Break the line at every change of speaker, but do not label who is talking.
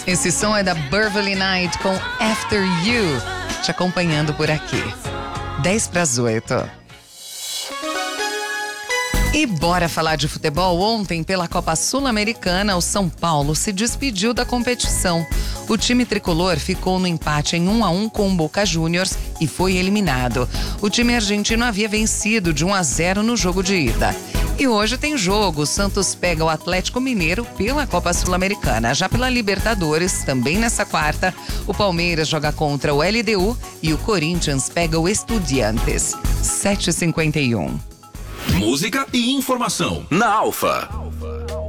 Esse som é da Beverly Knight com After You, te acompanhando por aqui. 7:50. E bora falar de futebol. Ontem, pela Copa Sul-Americana, o São Paulo se despediu da competição. O time tricolor ficou no empate em 1-1 com o Boca Juniors e foi eliminado. O time argentino havia vencido de 1-0 no jogo de ida. E hoje tem jogo. O Santos pega o Atlético Mineiro pela Copa Sul-Americana. Já pela Libertadores, também nessa quarta, o Palmeiras joga contra o LDU e o Corinthians pega o Estudiantes. 7:51.
Música e informação na Alfa.